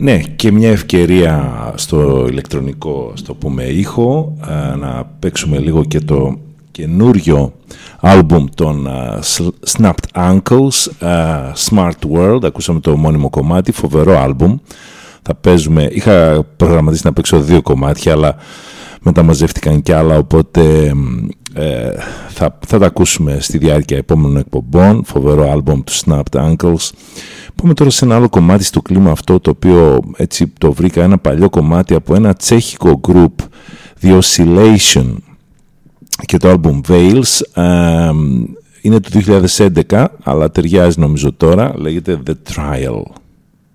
Ναι, και μια ευκαιρία στο ηλεκτρονικό, στο πούμε ήχο, να παίξουμε λίγο και το καινούριο άλμπουμ των Snapped Ankles, Smart World. Ακούσαμε το μόνιμο κομμάτι, φοβερό άλμπουμ. Θα παίζουμε, είχα προγραμματίσει να παίξω 2 κομμάτια, αλλά μετά μαζεύτηκαν κι άλλα, οπότε θα τα ακούσουμε στη διάρκεια επόμενων εκπομπών. Φοβερό άλμπουμ του Snapped Ankles. Πούμε τώρα σε ένα άλλο κομμάτι στο κλίμα αυτό, το οποίο έτσι το βρήκα, ένα παλιό κομμάτι από ένα τσέχικο group, The Oscillation, και το album Veils. Είναι του 2011, αλλά ταιριάζει νομίζω τώρα, λέγεται The Trial.